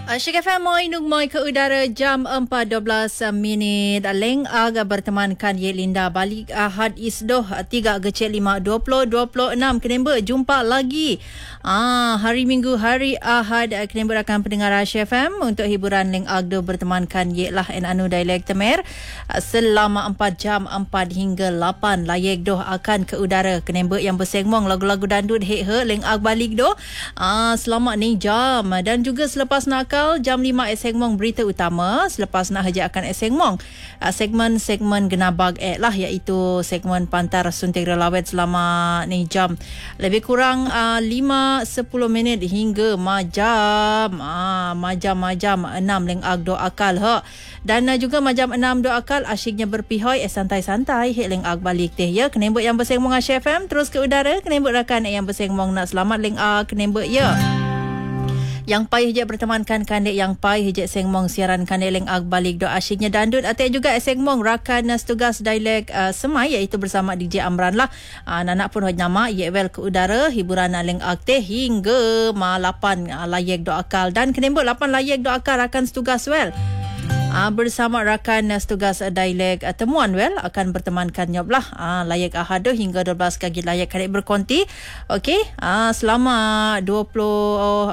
Syek FM Moi Nung Moi ke udara jam 4.12 minit. Leng Ag bertemankan Ye Linda balik Ahad Isdoh 3 Gecik 5 2026. Kenember jumpa lagi. Hari Minggu, hari Ahad Kenember akan pendengar Syek FM untuk hiburan Leng Ag do bertemankan Ye lah en anu dialek Temer selama 4 jam 4 hingga 8 layek doh akan ke udara. Kenember yang bersengmong lagu-lagu dandut hek he Leng Ag balik doh selamat ni jam. Dan juga selepas nakal jam 5 segmen berita utama. Selepas nak hajakkan segmen segmen Genabag lah, iaitu segmen Pantar Suntik Relawet selama ni jam lebih kurang 5-10 minit hingga majam 6 Leng Ag do akal dan juga majam 6 do akal asyiknya berpihoi santai-santai hek Leng Ag balik teh ya. Kenembek yang bersengmong Syek FM terus ke udara. Kenembek rakan yang bersengmong nak selamat Leng Ag kenembek ya. Yang pai hejak bertemankan kandek yang pai hejak sengmong siaran kandek Leng Ag balik do asyiknya dandut atau juga sengmong rakan setugas dialek semai iaitu bersama DJ Amran lah. Nanak pun nama ye well ke udara hiburan Leng Ag teh hingga 8 layek do akal dan kenembek 8 layek do akal rakan setugas well. Bersama rakan setugas dialek temuan well akan bertemankan nyob lah layak Ahad hingga 12 kaki layak kadek berkonti. Okey, selama 20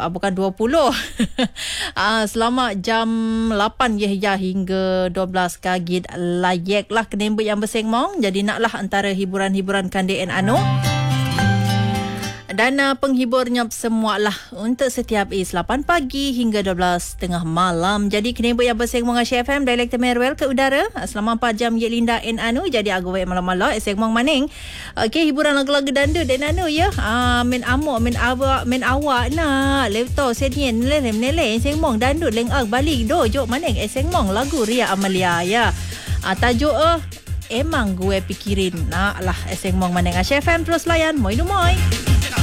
selama jam 8 hingga 12 kaki layak lah kenembe yang bersengmong. Jadi naklah antara hiburan-hiburan kandek anu dan penghiburnya semualah untuk setiap 8 pagi hingga 12 tengah malam. Jadi kena yang bersengmong Syek FM dialek Temerwell ke udara selama 4 jam Ye Linda en anu. Jadi aku buat malam-malam sengmong maning. Okey, hiburan lagu-lagu dandut dan anu ya. Min amok min awak nak laptop sedien nele sengmong dandut Leng Ag balik do jok maning sengmong lagu Ria Amalia ya. Tajuk emang gue pikirin nak lah sengmong maning Syek FM terus layan moi.